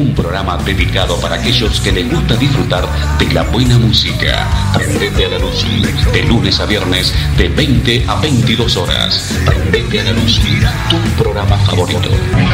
un programa dedicado para aquellos que les gusta disfrutar de la buena música. Prendete a la luz, de lunes a viernes, de 20 a 22 horas. Prendete a la luz, tu programa favorito.